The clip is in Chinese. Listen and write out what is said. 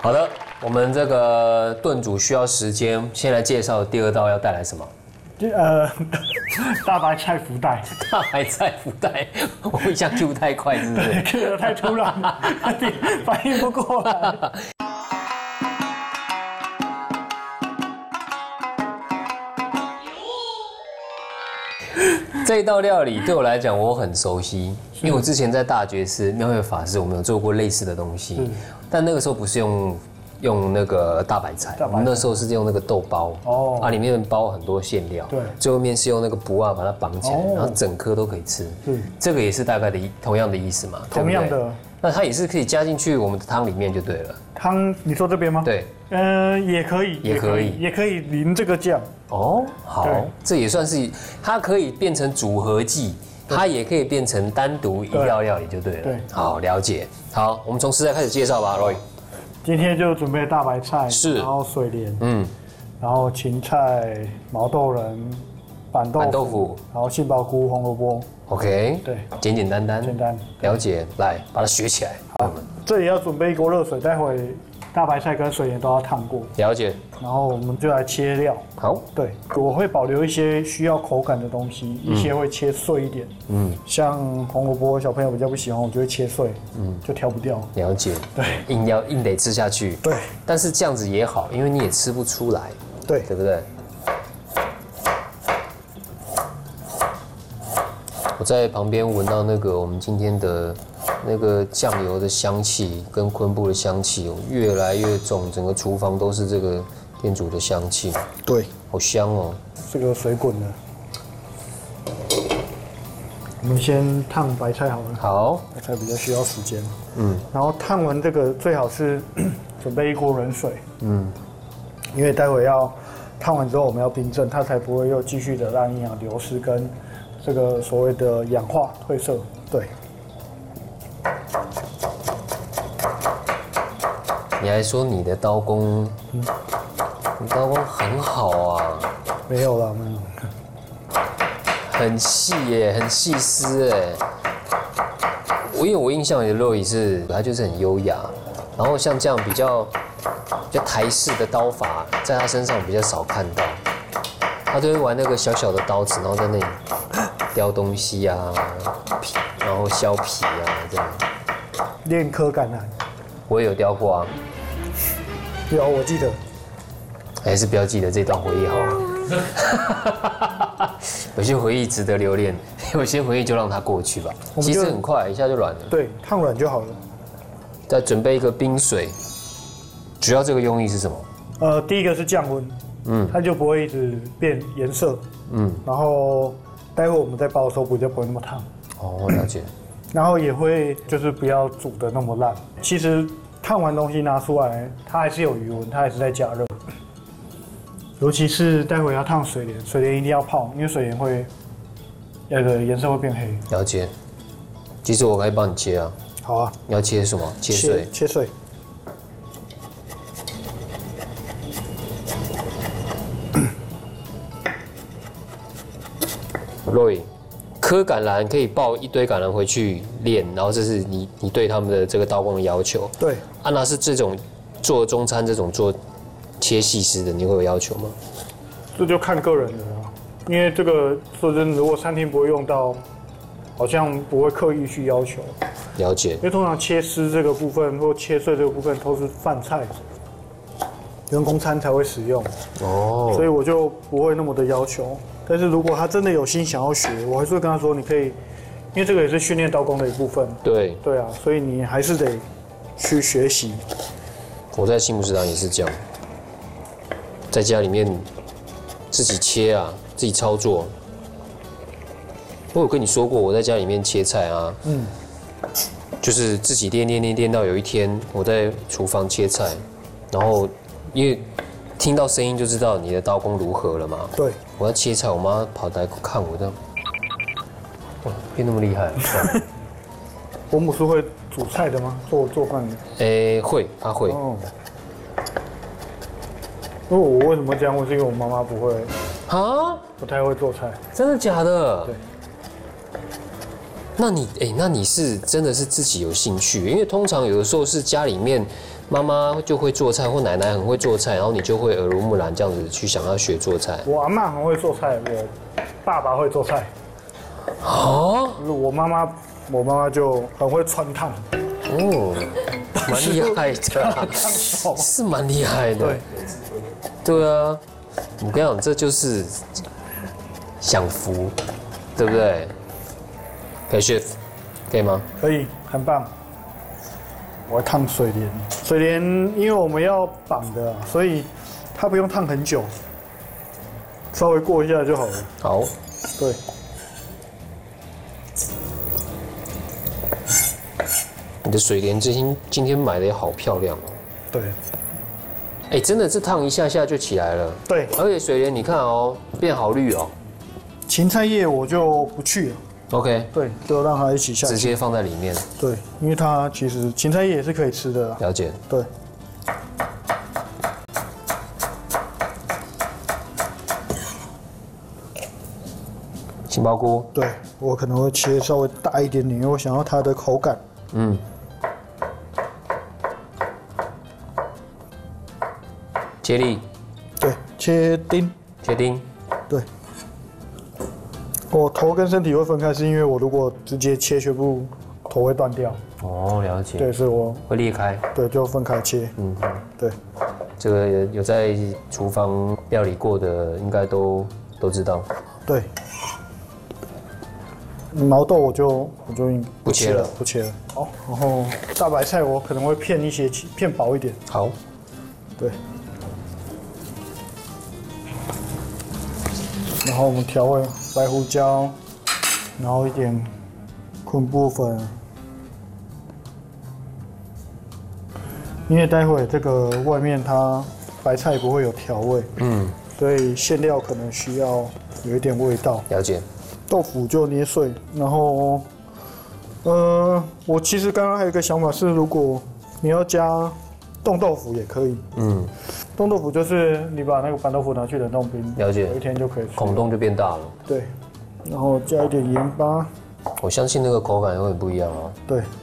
好的，我们这个炖煮需要时间，先来介绍第二道要带来什么？ 大白菜福袋。 大白菜福袋，我一下 Q 太快，是不是 ？Q 得太突然了，反应不过来。 这一道料理对我来讲我很熟悉，因为我之前在大觉寺妙慧法师，我们有做过类似的东西，但那个时候不是用那个大白菜，我们那时候是用那个豆包，里面包很多馅料，对，最后面是用那个布把它绑起来，然后整颗都可以吃，这个也是大概的同样的意思嘛， 同样的， 那它也是可以加进去我们的汤里面就对了。 汤，你说这边吗？ 对， 也可以，也可以淋这个酱。 哦，好，这也算是它可以变成组合技，它也可以变成单独一道料理就对了。对，好，了解。好，我们从食材开始介绍吧 ，Roy。 今天就准备大白菜， 是， 然后水莲，然后芹菜、毛豆仁、板豆腐，然后杏鲍菇、红萝卜。 OK， 对，简简单单，了解。来，把它学起来。 好，这里要准备一锅热水，待会大白菜跟水莲都要烫过。 了解。 然后我们就来切料。好，对，我会保留一些需要口感的东西，一些会切碎一点。像红萝卜，小朋友比较不喜欢，我就会切碎，就挑不掉。 了解。对，硬得吃下去。对。但是这样子也好，因为你也吃不出来。对，对不对？我在旁边闻到那个我们今天的那个酱油的香气跟昆布的香气越来越重，整个厨房都是这个店主的香气。对，好香哦。 这个水滚了，我们先烫白菜好了。好，白菜比较需要时间。然后烫完这个最好是准备一锅冷水。因为待会要烫完之后我们要冰镇，它才不会又继续的让营养流失跟这个所谓的氧化褪色。对。 你还说你的刀工，你刀工很好啊。 没有啦，没有。 很细耶，很细丝哎。因为我印象里的肉也是，它就是很优雅，然后像这样比较台式的刀法，在他身上比较少看到。他都会玩那个小小的刀子，然后在那里雕东西啊，皮，然后削皮啊这样。 练科橄榄， 我也有雕过啊。 有，我记得。 还是不要记得这段回忆好了。有些回忆值得留恋，有些回忆就让它过去吧。其实很快，一下就软了。 对，烫软就好了。 再准备一个冰水，主要这个用意是什么？ 第一个是降温，它就不会一直变颜色，然后待会我们在包的时候比较不会那么烫。 哦，了解。 然后也会就是不要煮的那么烂。其实烫完东西拿出来，它还是有余温，它还是在加热。尤其是待会要烫水莲，水莲一定要泡，因为水莲会那个颜色会变黑。 了解。其实我可以帮你切啊。 好啊。 你要切什么？切碎。 切碎。 Roy， 颗橄榄可以抱一堆橄榄回去练，然后这是你对他们的这个刀工的要求。对。安娜是这种做中餐这种做切细丝的，你会有要求吗？ 这就看个人的啦，因为这个说真的，如果餐厅不会用到，好像不会刻意去要求。 了解。 因为通常切丝这个部分或切碎这个部分都是饭菜，员工餐才会使用。哦。所以我就不会那么的要求。但是如果他真的有心想要学，我还是会跟他说，你可以，因为这个也是训练刀工的一部分。对。对啊，所以你还是得去学习。 我在幸福食堂也是这样，在家里面自己切啊，自己操作。我有跟你说过，我在家里面切菜啊，就是自己练到有一天我在厨房切菜，然后因为听到声音就知道你的刀工如何了嘛。对。我要切菜，我妈跑来看我这样，哇，变那么厉害。 我母是会煮菜的吗？做饭的？ 会，她会。哦。 因为我为什么这样问？是因为我妈妈不会不太会做菜。 真的假的？对。 那你是真的是自己有兴趣？因为通常有的时候是家里面妈妈就会做菜，或奶奶很会做菜，然后你就会耳濡目染这样子去想要学做菜。 我阿嬷很会做菜，我爸爸会做菜。 哦， 我妈妈就很会穿烫。 哦，蛮厉害的，是蛮厉害的。对啊，我跟你讲，这就是享福，对不对？可以 chef， 可以吗？ 可以，很棒。我要烫水莲，水莲因为我们要绑的，所以它不用烫很久，稍微过一下就好了。 好， 对。 你的水莲今天买的也好漂亮哦。 对。 哎，真的是烫一下下就起来了。 对。 而且水莲你看哦，变好绿哦。 芹菜叶我就不去了。 OK。 对，就让它一起下去。 直接放在里面。 对，因为它其实芹菜叶也是可以吃的啦。 了解。 对。 杏鲍菇。 对，我可能会切稍微大一点点，因为我想要它的口感。嗯。 切粒。 对，切丁。 切丁。 对。我头跟身体会分开，是因为我如果直接切全部，头会断掉。 哦，了解。 对，所以我会裂开。 对，就分开切。嗯，对。 这个有在厨房料理过的，应该都知道。 对。毛豆我就不切了， 不切了。好，然后大白菜我可能会片一些，片薄一点。 好。对。 然后我们调味白胡椒，然后一点昆布粉，因为待会这个外面它白菜不会有调味，所以馅料可能需要有一点味道。 了解。 豆腐就捏碎，然后我其实刚刚还有一个想法是，如果你要加冻豆腐也可以。冻豆腐就是你把那个板豆腐拿去冷冻冰， 了解， 有一天就可以吃， 孔洞就变大了。 对，然后加一点盐巴， 我相信那个口感会很不一样哦。 对，